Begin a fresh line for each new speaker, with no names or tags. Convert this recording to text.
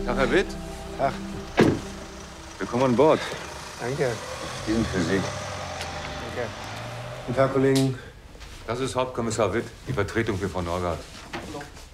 Tag, Herr Witt.
Ach,
Willkommen an Bord.
danke.
Die sind für Sie.
Danke. Guten Tag, Kollegen.
Das ist Hauptkommissar Witt, die Vertretung für Frau Norgard.